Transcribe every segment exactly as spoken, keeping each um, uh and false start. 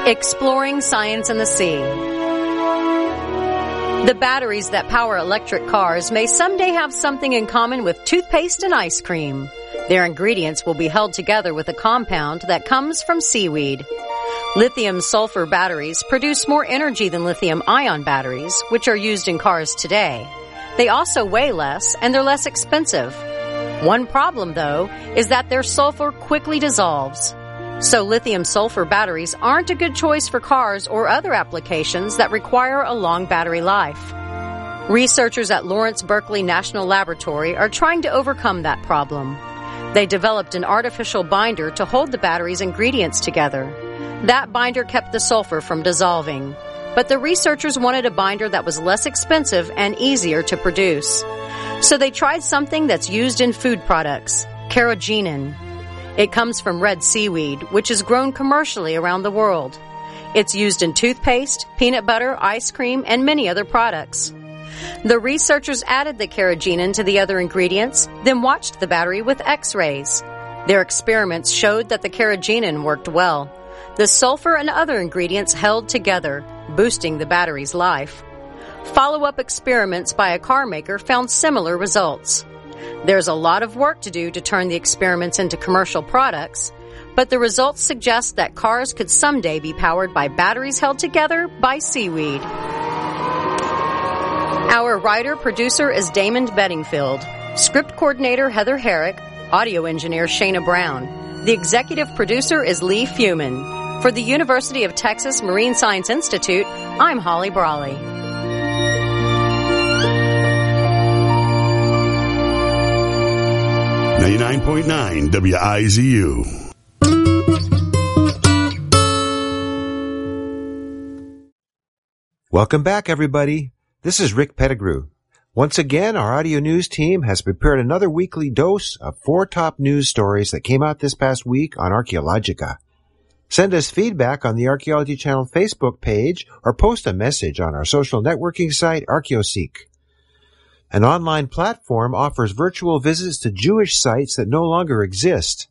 Exploring science in the sea. The batteries that power electric cars may someday have something in common with toothpaste and ice cream. Their ingredients will be held together with a compound that comes from seaweed. Lithium-sulfur batteries produce more energy than lithium-ion batteries, which are used in cars today. They also weigh less, and they're less expensive. One problem, though, is that their sulfur quickly dissolves. So lithium-sulfur batteries aren't a good choice for cars or other applications that require a long battery life. Researchers at Lawrence Berkeley National Laboratory are trying to overcome that problem. They developed an artificial binder to hold the battery's ingredients together. That binder kept the sulfur from dissolving. But the researchers wanted a binder that was less expensive and easier to produce. So they tried something that's used in food products, carrageenan. It comes from red seaweed, which is grown commercially around the world. It's used in toothpaste, peanut butter, ice cream, and many other products. The researchers added the carrageenan to the other ingredients, then watched the battery with X-rays. Their experiments showed that the carrageenan worked well. The sulfur and other ingredients held together, boosting the battery's life. Follow-up experiments by a car maker found similar results. There's a lot of work to do to turn the experiments into commercial products, but the results suggest that cars could someday be powered by batteries held together by seaweed. Our writer-producer is Damon Bedingfield, script coordinator Heather Herrick, audio engineer Shayna Brown. The executive producer is Lee Fuman. For the University of Texas Marine Science Institute, I'm Holly Brawley. ninety-nine point nine W I Z U. Welcome back, everybody. This is Rick Pettigrew. Once again, our audio news team has prepared another weekly dose of four top news stories that came out this past week on Archaeologica. Send us feedback on the Archaeology Channel Facebook page or post a message on our social networking site, ArchaeoSeek. An online platform offers virtual visits to Jewish sites that no longer exist.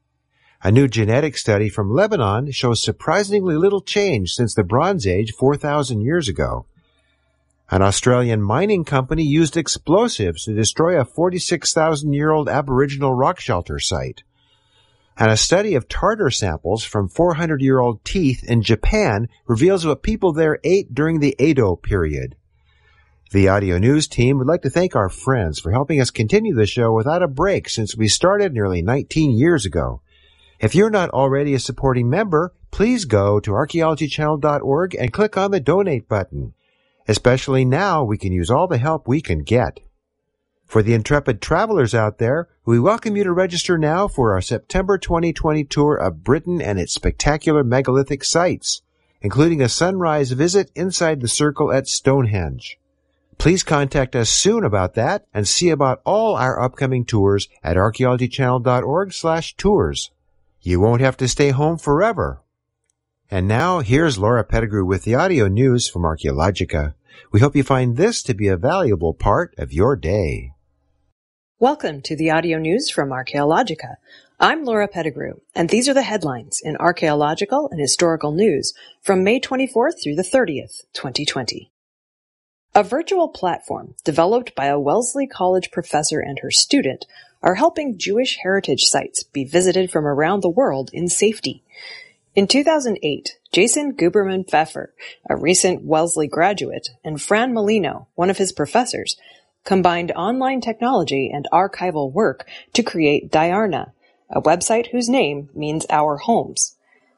A new genetic study from Lebanon shows surprisingly little change since the Bronze Age four thousand years ago. An Australian mining company used explosives to destroy a forty-six thousand year old Aboriginal rock shelter site. And a study of tartar samples from four hundred year old teeth in Japan reveals what people there ate during the Edo period. The audio news team would like to thank our friends for helping us continue the show without a break since we started nearly nineteen years ago. If you're not already a supporting member, please go to archaeology channel dot org and click on the donate button. Especially now, we can use all the help we can get. For the intrepid travelers out there, we welcome you to register now for our September twenty twenty tour of Britain and its spectacular megalithic sites, including a sunrise visit inside the circle at Stonehenge. Please contact us soon about that and see about all our upcoming tours at archaeology channel dot org slash tours. You won't have to stay home forever. And now, here's Laura Pettigrew with the audio news from Archaeologica. We hope you find this to be a valuable part of your day. Welcome to the audio news from Archaeologica. I'm Laura Pettigrew, and these are the headlines in archaeological and historical news from May twenty-fourth through the thirtieth, twenty twenty. A virtual platform developed by a Wellesley College professor and her student are helping Jewish heritage sites be visited from around the world in safety. In two thousand eight, Jason Guberman Pfeffer, a recent Wellesley graduate, and Fran Molino, one of his professors, combined online technology and archival work to create Diarna, a website whose name means Our Homes.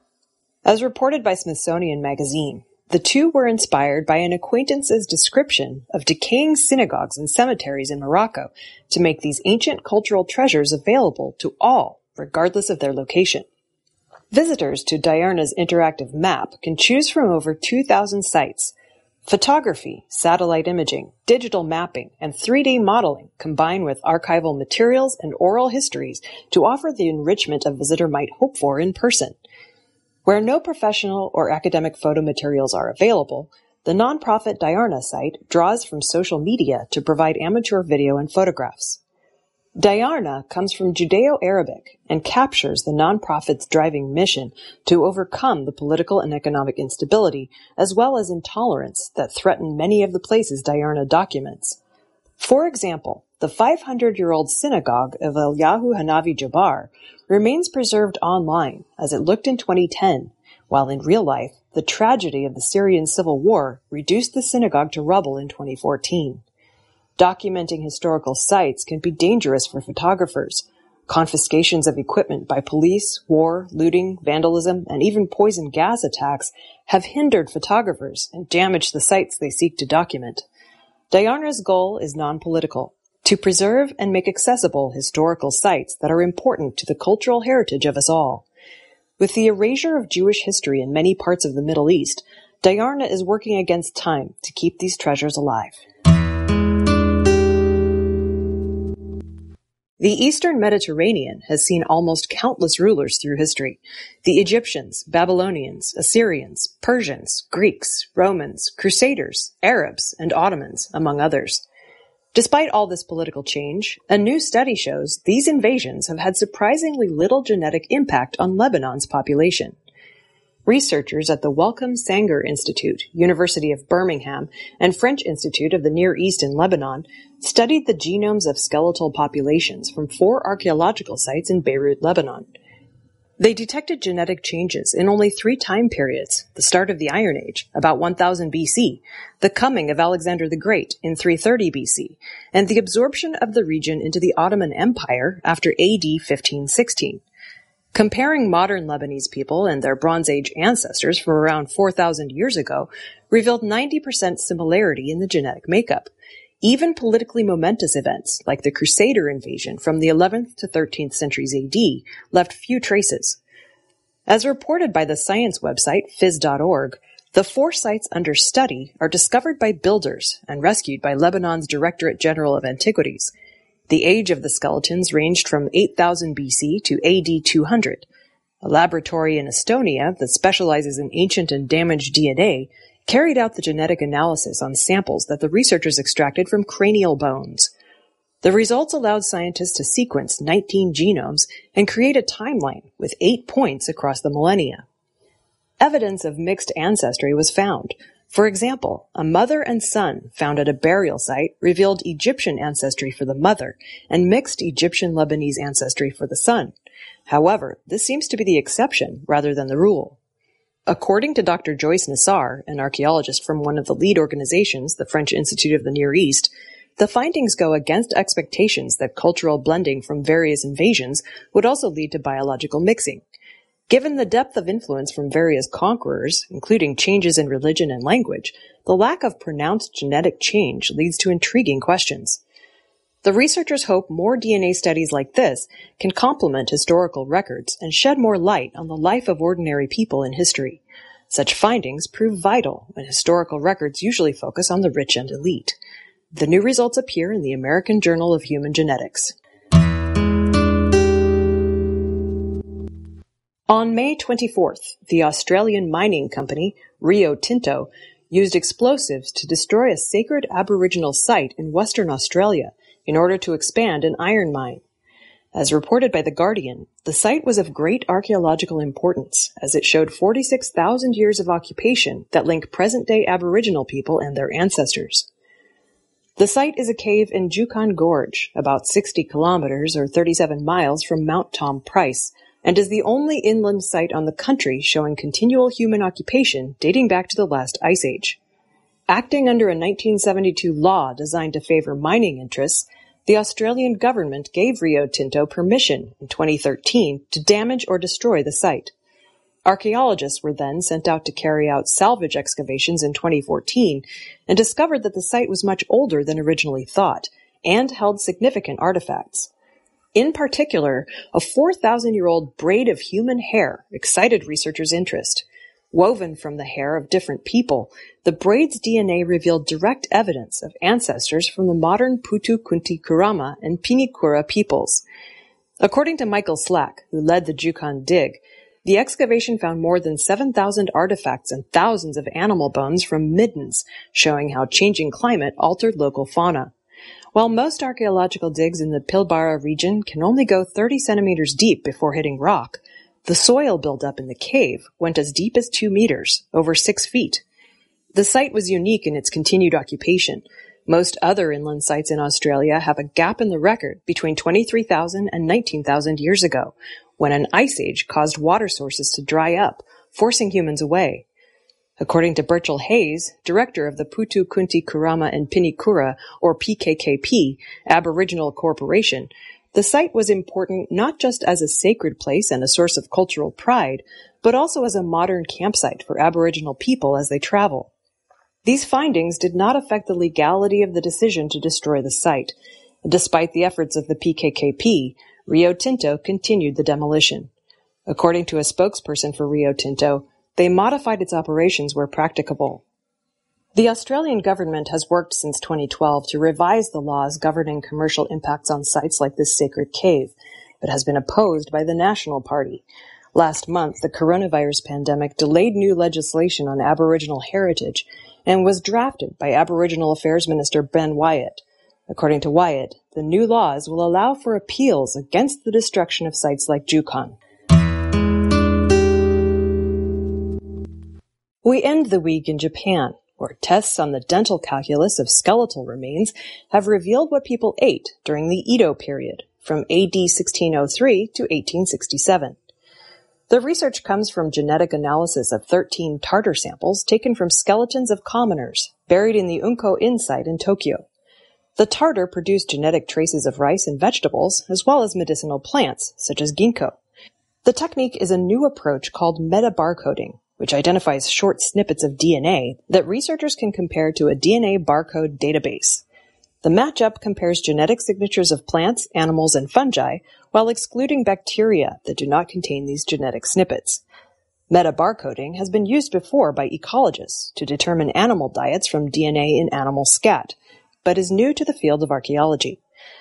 As reported by Smithsonian Magazine, the two were inspired by an acquaintance's description of decaying synagogues and cemeteries in Morocco to make these ancient cultural treasures available to all, regardless of their location. Visitors to Diarna's interactive map can choose from over two thousand sites. Photography, satellite imaging, digital mapping, and three D modeling combine with archival materials and oral histories to offer the enrichment a visitor might hope for in person. Where no professional or academic photo materials are available, the nonprofit Diarna site draws from social media to provide amateur video and photographs. Diarna comes from Judeo-Arabic and captures the nonprofit's driving mission to overcome the political and economic instability as well as intolerance that threaten many of the places Diarna documents. For example, the five hundred year old synagogue of Eliyahu Hanavi Jabbar remains preserved online as it looked in twenty ten, while in real life, the tragedy of the Syrian civil war reduced the synagogue to rubble in twenty fourteen. Documenting historical sites can be dangerous for photographers. Confiscations of equipment by police, war, looting, vandalism, and even poison gas attacks have hindered photographers and damaged the sites they seek to document. Diarna's goal is non-political, to preserve and make accessible historical sites that are important to the cultural heritage of us all. With the erasure of Jewish history in many parts of the Middle East, Diarna is working against time to keep these treasures alive. The Eastern Mediterranean has seen almost countless rulers through history. The Egyptians, Babylonians, Assyrians, Persians, Greeks, Romans, Crusaders, Arabs, and Ottomans, among others. Despite all this political change, a new study shows these invasions have had surprisingly little genetic impact on Lebanon's population. Researchers at the Wellcome Sanger Institute, University of Birmingham, and French Institute of the Near East in Lebanon studied the genomes of skeletal populations from four archaeological sites in Beirut, Lebanon. They detected genetic changes in only three time periods: the start of the Iron Age, about one thousand B C, the coming of Alexander the Great in three thirty B C, and the absorption of the region into the Ottoman Empire after A D fifteen sixteen. Comparing modern Lebanese people and their Bronze Age ancestors from around four thousand years ago revealed ninety percent similarity in the genetic makeup. Even politically momentous events, like the Crusader invasion from the eleventh to thirteenth centuries A D, left few traces. As reported by the science website phys dot org, the four sites under study are discovered by builders and rescued by Lebanon's Directorate General of Antiquities. The age of the skeletons ranged from eight thousand B C to A D two hundred. A laboratory in Estonia that specializes in ancient and damaged D N A carried out the genetic analysis on samples that the researchers extracted from cranial bones. The results allowed scientists to sequence nineteen genomes and create a timeline with eight points across the millennia. Evidence of mixed ancestry was found. For example, a mother and son found at a burial site revealed Egyptian ancestry for the mother and mixed Egyptian-Lebanese ancestry for the son. However, this seems to be the exception rather than the rule. According to Doctor Joyce Nassar, an archaeologist from one of the lead organizations, the French Institute of the Near East, the findings go against expectations that cultural blending from various invasions would also lead to biological mixing. Given the depth of influence from various conquerors, including changes in religion and language, the lack of pronounced genetic change leads to intriguing questions. The researchers hope more D N A studies like this can complement historical records and shed more light on the life of ordinary people in history. Such findings prove vital when historical records usually focus on the rich and elite. The new results appear in the American Journal of Human Genetics. On May twenty-fourth, the Australian mining company Rio Tinto used explosives to destroy a sacred Aboriginal site in Western Australia in order to expand an iron mine. As reported by The Guardian, the site was of great archaeological importance, as it showed forty-six thousand years of occupation that link present-day Aboriginal people and their ancestors. The site is a cave in Juukan Gorge, about sixty kilometers or thirty-seven miles from Mount Tom Price, and is the only inland site on the country showing continual human occupation dating back to the last ice age. Acting under a nineteen seventy-two law designed to favor mining interests, the Australian government gave Rio Tinto permission in twenty thirteen to damage or destroy the site. Archaeologists were then sent out to carry out salvage excavations in twenty fourteen and discovered that the site was much older than originally thought and held significant artifacts. In particular, a four thousand year old braid of human hair excited researchers' interest. Woven from the hair of different people, the braid's D N A revealed direct evidence of ancestors from the modern Putu Kunti Kurrama and Pinikura peoples. According to Michael Slack, who led the Juukan dig, the excavation found more than seven thousand artifacts and thousands of animal bones from middens, showing how changing climate altered local fauna. While most archaeological digs in the Pilbara region can only go thirty centimeters deep before hitting rock, the soil buildup in the cave went as deep as two meters, over six feet. The site was unique in its continued occupation. Most other inland sites in Australia have a gap in the record between twenty-three thousand and nineteen thousand years ago, when an ice age caused water sources to dry up, forcing humans away. According to Burchell Hayes, director of the Putu Kunti Kurama and Pinikura, or P K K P, Aboriginal Corporation, the site was important not just as a sacred place and a source of cultural pride, but also as a modern campsite for Aboriginal people as they travel. These findings did not affect the legality of the decision to destroy the site. Despite the efforts of the P K K P, Rio Tinto continued the demolition. According to a spokesperson for Rio Tinto, they modified its operations where practicable. The Australian government has worked since twenty twelve to revise the laws governing commercial impacts on sites like this sacred cave, but has been opposed by the National Party. Last month, the coronavirus pandemic delayed new legislation on Aboriginal heritage and was drafted by Aboriginal Affairs Minister Ben Wyatt. According to Wyatt, the new laws will allow for appeals against the destruction of sites like Juukan. We end the week in Japan, where tests on the dental calculus of skeletal remains have revealed what people ate during the Edo period, from A D sixteen oh three to eighteen sixty-seven. The research comes from genetic analysis of thirteen tartar samples taken from skeletons of commoners buried in the Unko-in site in Tokyo. The tartar produced genetic traces of rice and vegetables, as well as medicinal plants, such as ginkgo. The technique is a new approach called metabarcoding, which identifies short snippets of D N A that researchers can compare to a D N A barcode database. The matchup compares genetic signatures of plants, animals, and fungi, while excluding bacteria that do not contain these genetic snippets. Metabarcoding has been used before by ecologists to determine animal diets from D N A in animal scat, but is new to the field of archaeology.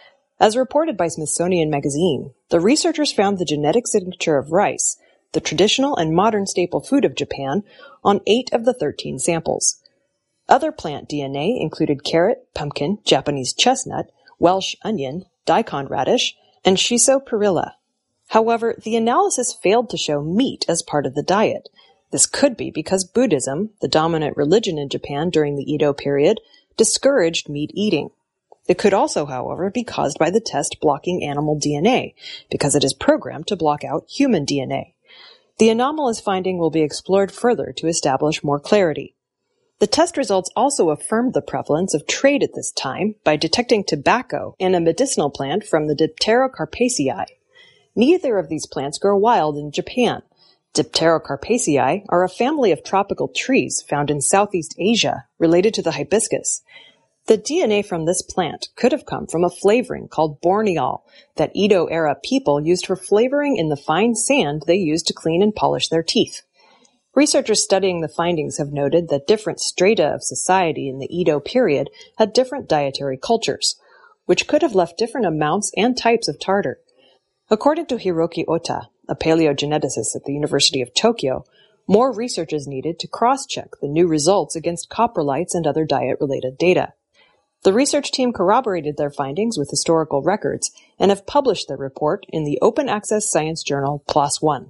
As reported by Smithsonian Magazine, the researchers found the genetic signature of rice, the traditional and modern staple food of Japan, on eight of the thirteen samples. Other plant D N A included carrot, pumpkin, Japanese chestnut, Welsh onion, daikon radish, and shiso perilla. However, the analysis failed to show meat as part of the diet. This could be because Buddhism, the dominant religion in Japan during the Edo period, discouraged meat eating. It could also, however, be caused by the test blocking animal D N A, because it is programmed to block out human D N A. The anomalous finding will be explored further to establish more clarity. The test results also affirmed the prevalence of trade at this time by detecting tobacco in a medicinal plant from the Dipterocarpaceae. Neither of these plants grow wild in Japan. Dipterocarpaceae are a family of tropical trees found in Southeast Asia related to the hibiscus. The D N A from this plant could have come from a flavoring called borneol that Edo-era people used for flavoring in the fine sand they used to clean and polish their teeth. Researchers studying the findings have noted that different strata of society in the Edo period had different dietary cultures, which could have left different amounts and types of tartar. According to Hiroki Ota, a paleogeneticist at the University of Tokyo, more research is needed to cross-check the new results against coprolites and other diet-related data. The research team corroborated their findings with historical records and have published their report in the open-access science journal PLOS ONE.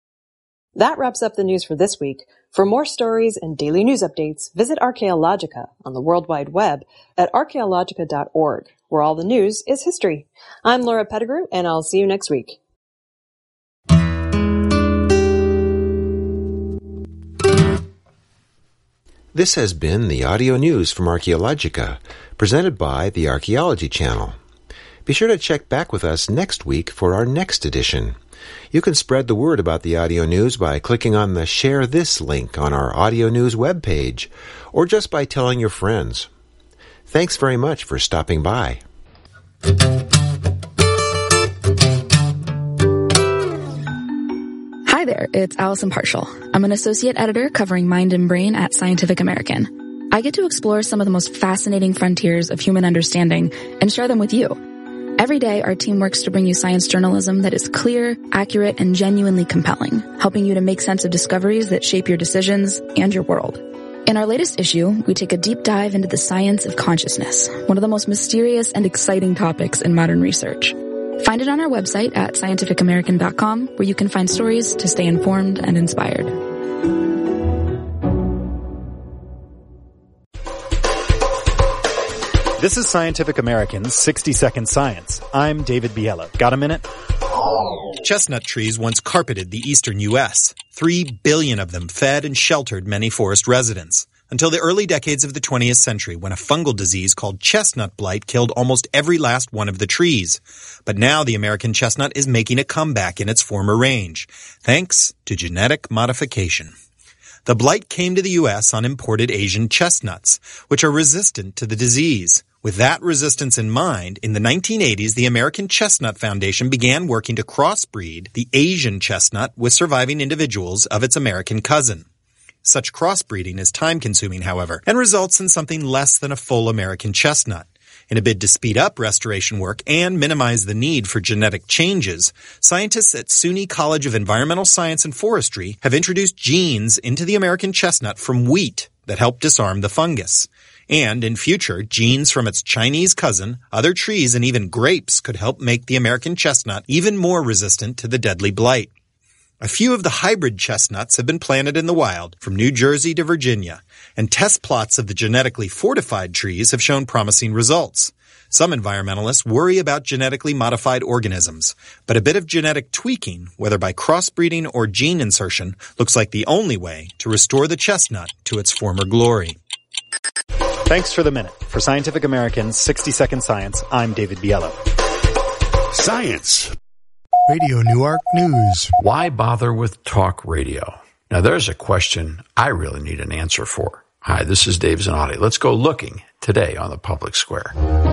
That wraps up the news for this week. For more stories and daily news updates, visit Archaeologica on the World Wide Web at archaeologica dot org, where all the news is history. I'm Laura Pettigrew, and I'll see you next week. This has been the audio news from Archaeologica, presented by the Archaeology Channel. Be sure to check back with us next week for our next edition. You can spread the word about the audio news by clicking on the Share This link on our audio news webpage, or just by telling your friends. Thanks very much for stopping by. Hi there, it's Allison Partial. I'm an associate editor covering mind and brain at Scientific American. I get to explore some of the most fascinating frontiers of human understanding and share them with you. Every day, our team works to bring you science journalism that is clear, accurate, and genuinely compelling, helping you to make sense of discoveries that shape your decisions and your world. In our latest issue, we take a deep dive into the science of consciousness, one of the most mysterious and exciting topics in modern research. Find it on our website at scientific american dot com, where you can find stories to stay informed and inspired. This is Scientific American's sixty second Science. I'm David Biella. Got a minute? Chestnut trees once carpeted the eastern U S Three billion of them fed and sheltered many forest residents, until the early decades of the twentieth century, when a fungal disease called chestnut blight killed almost every last one of the trees. But now the American chestnut is making a comeback in its former range, thanks to genetic modification. The blight came to the U S on imported Asian chestnuts, which are resistant to the disease. With that resistance in mind, in the nineteen eighties, the American Chestnut Foundation began working to crossbreed the Asian chestnut with surviving individuals of its American cousin. Such crossbreeding is time-consuming, however, and results in something less than a full American chestnut. In a bid to speed up restoration work and minimize the need for genetic changes, scientists at SUNY College of Environmental Science and Forestry have introduced genes into the American chestnut from wheat that help disarm the fungus. And in future, genes from its Chinese cousin, other trees, and even grapes could help make the American chestnut even more resistant to the deadly blight. A few of the hybrid chestnuts have been planted in the wild, from New Jersey to Virginia, and test plots of the genetically fortified trees have shown promising results. Some environmentalists worry about genetically modified organisms, but a bit of genetic tweaking, whether by crossbreeding or gene insertion, looks like the only way to restore the chestnut to its former glory. Thanks for the minute. For Scientific American's sixty second Science, I'm David Biella. Science. Radio Newark News. Why bother with talk radio? Now there's a question I really need an answer for. Hi, this is Dave Zanotti. Let's go looking today on the public square.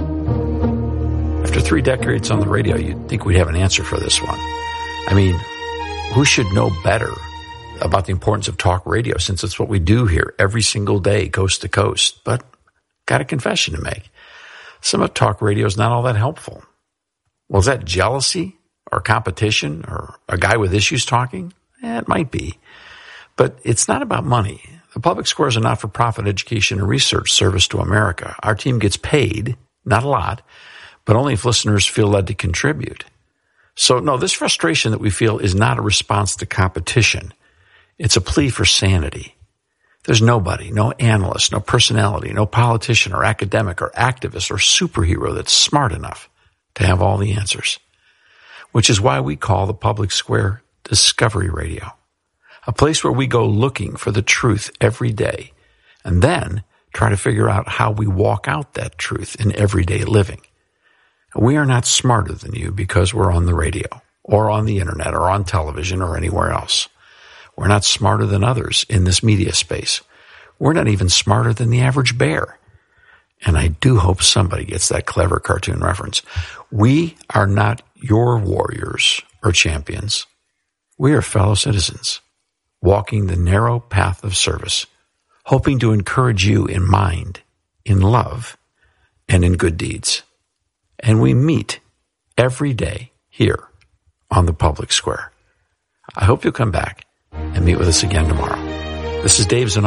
After three decades on the radio, you'd think we'd have an answer for this one. I mean, who should know better about the importance of talk radio, since it's what we do here every single day, coast to coast? But got a confession to make. Some of talk radio is not all that helpful. Well, is that jealousy or competition or a guy with issues talking? Eh, it might be. But it's not about money. The Public Square is a not-for-profit education and research service to America. Our team gets paid, not a lot, but only if listeners feel led to contribute. So, no, this frustration that we feel is not a response to competition. It's a plea for sanity. There's nobody, no analyst, no personality, no politician or academic or activist or superhero that's smart enough to have all the answers, which is why we call the Public Square Discovery Radio, a place where we go looking for the truth every day and then try to figure out how we walk out that truth in everyday living. We are not smarter than you because we're on the radio or on the internet or on television or anywhere else. We're not smarter than others in this media space. We're not even smarter than the average bear. And I do hope somebody gets that clever cartoon reference. We are not your warriors or champions. We are fellow citizens, walking the narrow path of service, hoping to encourage you in mind, in love, and in good deeds. And we meet every day here on the Public Square. I hope you'll come back and meet with us again tomorrow. This is Dave Zanotti.